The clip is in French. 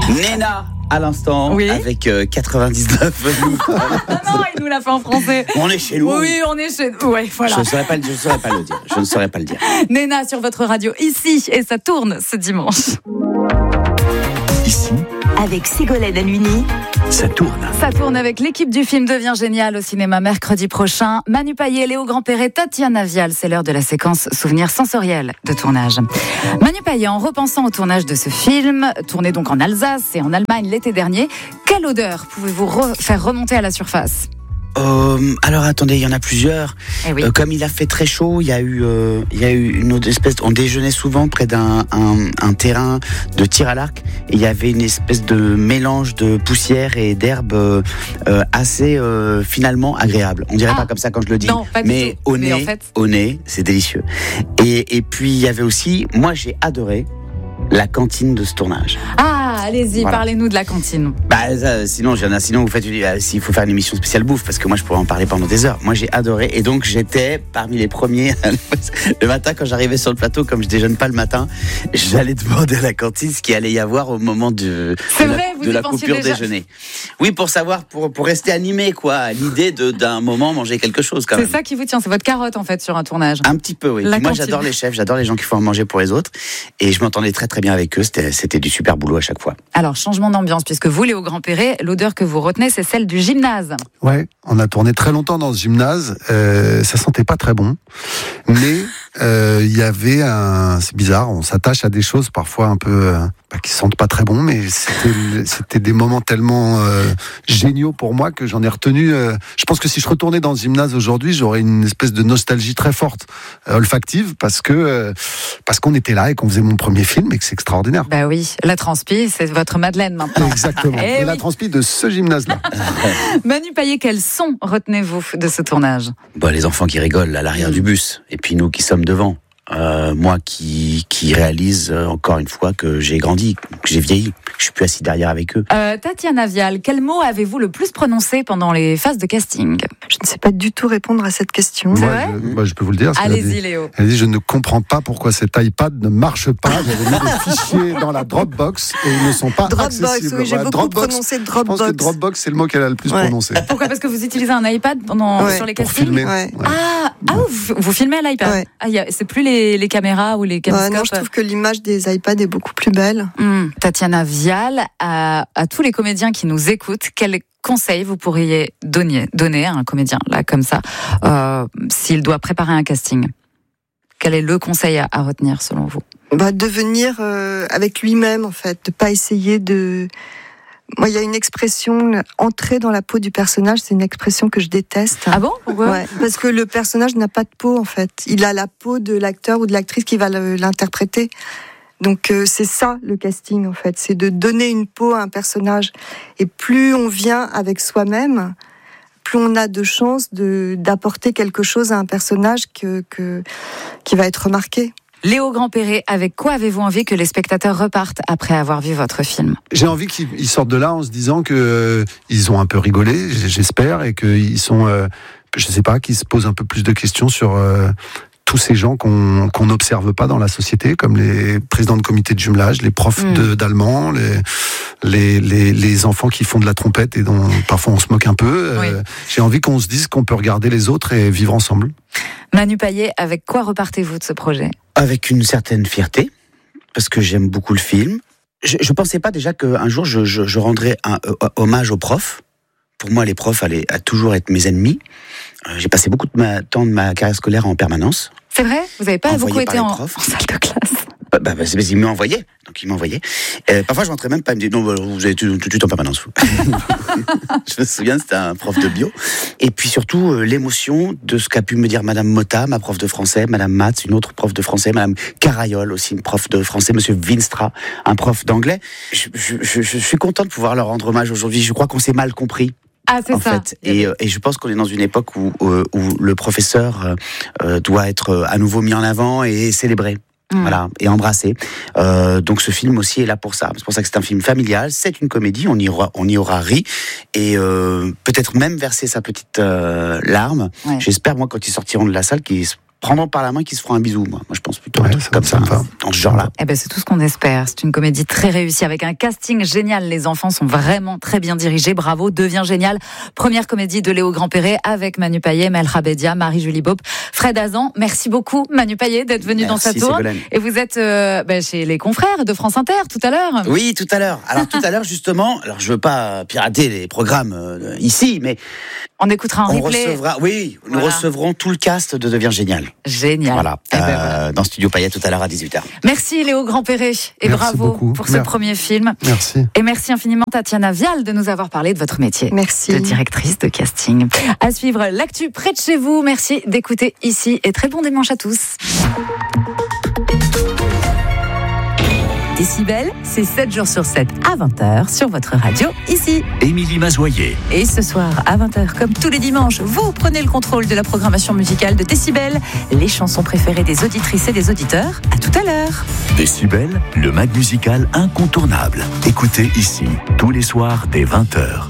Nena à l'instant, oui. avec 99 Non, il nous l'a fait en français. On est chez nous. Oui, on est chez nous. Ouais, voilà. Je ne saurais pas le dire. Je ne saurais pas le dire. Nena sur votre radio ici, et ça tourne ce dimanche. Ici, avec Ségolène Halluny, ça tourne. Ça tourne avec l'équipe du film Devient génial au cinéma mercredi prochain. Manu Payet, Léo Grand-Perret, Tatiana Vial, c'est l'heure de la séquence souvenirs sensoriels de tournage. Manu Payet, en repensant au tournage de ce film, tourné donc en Alsace et en Allemagne l'été dernier, quelle odeur pouvez-vous faire remonter à la surface ? Alors attendez, il y en a plusieurs. Eh oui. Comme il a fait très chaud, il y a eu une autre espèce. On déjeunait souvent près d'un terrain de tir à l'arc. Et il y avait une espèce de mélange de poussière et d'herbe assez finalement agréable. On dirait pas comme ça quand je le dis, non, pas mais tout. au nez, c'est délicieux. Et puis il y avait aussi, moi j'ai adoré la cantine de ce tournage. Ah, allez-y, Voilà. Parlez-nous de la cantine. Sinon vous faites s'il faut faire une émission spéciale bouffe, parce que moi je pourrais en parler pendant des heures. Moi j'ai adoré, et donc j'étais parmi les premiers le matin quand j'arrivais sur le plateau, comme je déjeune pas le matin, j'allais demander à la cantine ce qu'il allait y avoir au moment de la coupure déjà déjeuner. Oui, pour savoir, pour rester animé quoi, à l'idée d'un moment manger quelque chose quand même. C'est ça qui vous tient, c'est votre carotte en fait sur un tournage. Un petit peu, oui. La Moi, cantine. j'adore les chefs, j'adore les gens qui font à manger pour les autres. Et je m'entendais très très bien avec eux. C'était du super boulot à chaque fois. Alors, changement d'ambiance, puisque vous, Léo Grand-Perret, l'odeur que vous retenez, c'est celle du gymnase. Ouais, on a tourné très longtemps dans ce gymnase. Ça sentait pas très bon, mais il y avait c'est bizarre. On s'attache à des choses parfois un peu qui sentent pas très bon, mais c'était des moments tellement géniaux pour moi que j'en ai retenu. Je pense que si je retournais dans ce gymnase aujourd'hui, j'aurais une espèce de nostalgie très forte, olfactive, parce qu'on était là et qu'on faisait mon premier film et que c'est extraordinaire. Bah oui, la transpi, c'est votre Madeleine maintenant. Exactement. Eh Et la oui. transpi de ce gymnase-là. Manu Payet, quel son retenez-vous de ce tournage ? Les enfants qui rigolent à l'arrière du bus, et puis nous qui sommes devant. Moi qui réalise encore une fois que j'ai grandi, que j'ai vieilli, que je suis plus assis derrière avec eux. Tatiana Vial, quel mot avez-vous le plus prononcé pendant les phases de casting ? Je ne sais pas du tout répondre à cette question. C'est Moi, vrai je peux vous le dire. parce qu'elle a Allez-y, dit- Léo. Elle dit, je ne comprends pas pourquoi cet iPad ne marche pas. J'avais mis des fichiers dans la Dropbox et ils ne sont pas Dropbox, accessibles. oui, j'ai Voilà, beaucoup prononcé Je pense que Dropbox. Dropbox, c'est le mot qu'elle a le plus Ouais. prononcé. Pourquoi ? Parce que vous utilisez un iPad Ouais, sur les Pour castings filmer. Ouais. Ah, vous filmez à l'iPad. Ouais. Ah, c'est plus les caméras ou les caméscopes. Non, je trouve que l'image des iPads est beaucoup plus belle. Tatiana Vial, à tous les comédiens qui nous écoutent, quel conseil vous pourriez donner à un comédien, là, comme ça, s'il doit préparer un casting ? Quel est le conseil à retenir, selon vous ? De venir avec lui-même, en fait, de pas essayer de... Moi, il y a une expression, entrer dans la peau du personnage, c'est une expression que je déteste. Ah bon ? Pourquoi ? Ouais, parce que le personnage n'a pas de peau, en fait. Il a la peau de l'acteur ou de l'actrice qui va l'interpréter. Donc c'est ça le casting, en fait, c'est de donner une peau à un personnage. Et plus on vient avec soi-même, plus on a de chances d'apporter quelque chose à un personnage qui va être remarqué. Léo Grand-Perret, avec quoi avez-vous envie que les spectateurs repartent après avoir vu votre film ? J'ai envie qu'ils sortent de là en se disant que ils ont un peu rigolé, j'espère, et qu'ils sont, je sais pas, qu'ils se posent un peu plus de questions sur tous ces gens qu'on n'observe pas dans la société, comme les présidents de comité de jumelage, les profs d'allemand, les enfants qui font de la trompette et dont parfois on se moque un peu. Oui. J'ai envie qu'on se dise qu'on peut regarder les autres et vivre ensemble. Manu Payet, avec quoi repartez-vous de ce projet ? Avec une certaine fierté, parce que j'aime beaucoup le film. Je pensais pas déjà qu'un jour je rendrais un hommage aux profs. Pour moi, les profs allaient toujours être mes ennemis. J'ai passé beaucoup de temps de ma carrière scolaire en permanence. C'est vrai ? Vous n'avez pas Envoyé beaucoup par été les en profs. salle de classe ? C'est parce qu'ils m'envoyaient. Donc ils m'envoyaient. Parfois je rentrais même pas, ils me disaient non, vous allez tout de suite en permanence. Je me souviens, c'était un prof de bio. Et puis surtout l'émotion de ce qu'a pu me dire Madame Motta, ma prof de français, Madame Matz, une autre prof de français, Madame Carayol aussi, une prof de français, Monsieur Winstra, un prof d'anglais. Je suis content de pouvoir leur rendre hommage aujourd'hui. Je crois qu'on s'est mal compris. Ah, c'est En ça. fait, et je pense qu'on est dans une époque où le professeur doit être à nouveau mis en avant et célébré. Voilà, et embrassé. Donc ce film aussi est là pour ça. C'est pour ça que c'est un film familial, c'est une comédie, on y aura ri et peut-être même versé sa petite larme. Ouais. J'espère moi quand ils sortiront de la salle qu'ils prendront par la main, qui se feront un bisou. Moi je pense plutôt Ouais, comme ça, dans ce genre-là. Eh ben, c'est tout ce qu'on espère. C'est une comédie très réussie avec un casting génial. Les enfants sont vraiment très bien dirigés. Bravo, devient génial. Première comédie de Léo Grand-Perret avec Manu Payet, Mel Rabedia, Marie-Julie Beaup, Fred Hazan. Merci beaucoup Manu Payet d'être venu dans sa tour. Ségolène. Et vous êtes chez les confrères de France Inter tout à l'heure. Oui, tout à l'heure. Alors tout à l'heure justement, alors je veux pas pirater les programmes ici, mais On écoutera en replay. Nous recevrons tout le cast de Devient Génial. Génial. Voilà, Eh ben, voilà. dans Studio Payet tout à l'heure à 18h. Merci Léo Grand-Perret et Merci bravo beaucoup. pour ce premier film. Merci. Et merci infiniment Tatiana Vial de nous avoir parlé de votre métier. Merci. De directrice de casting. À suivre l'actu près de chez vous. Merci d'écouter ici et très bon dimanche à tous. Décibel, c'est 7 jours sur 7 à 20h sur votre radio ici. Émilie Mazoyer. Et ce soir à 20h, comme tous les dimanches, vous prenez le contrôle de la programmation musicale de Décibel, les chansons préférées des auditrices et des auditeurs. À tout à l'heure. Décibel, le mag musical incontournable. Écoutez ici, tous les soirs dès 20h.